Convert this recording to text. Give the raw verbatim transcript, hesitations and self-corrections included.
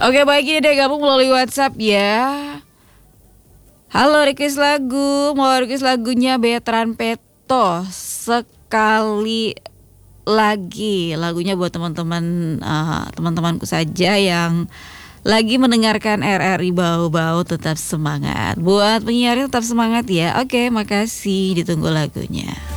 Oke, baik, ini deh gabung melalui WhatsApp ya. Halo, request lagu, mau request lagunya Betran Peto sekali lagi. Lagunya buat teman-teman uh, teman-temanku saja yang lagi mendengarkan R R I Bau-Bau. Tetap semangat. Buat penyiar tetap semangat ya. Oke, makasih, ditunggu lagunya.